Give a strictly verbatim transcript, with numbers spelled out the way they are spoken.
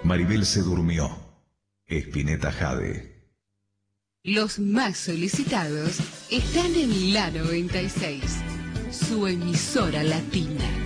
Maribel se durmió. Spinetta Jade. Los más solicitados están en la noventa y seis, su emisora latina.